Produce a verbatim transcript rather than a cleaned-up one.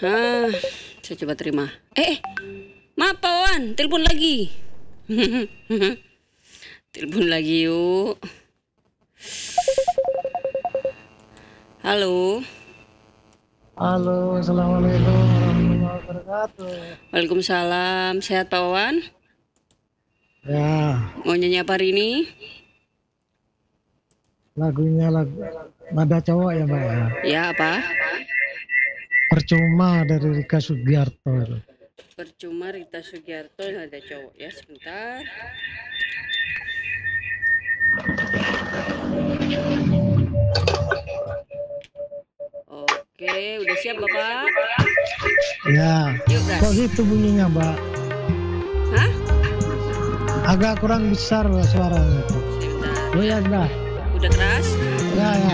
Ah, saya coba terima. Eh, eh maaf Pak Wawan, telepon lagi. Telepon lagi yuk. Halo. Halo, assalamualaikum warahmatullahi wabarakatuh. Waalaikumsalam. Sehat Pak Wawan? Ya, Mau nyanyi apa hari ini? lagunya lagu Nada Cowok ya Mbak ya. Ya apa? Percuma dari Rika Sugiarto itu. Percuma Rita Sugiarto Nada Cowok ya, sebentar. Oke, udah siap Bapak? Ya, Yuk gas. kok gitu bunyinya Mbak? Hah? Agak kurang besar Mbak suaranya. Sebentar. Oh ya sudah. Udah keras? Ya ya.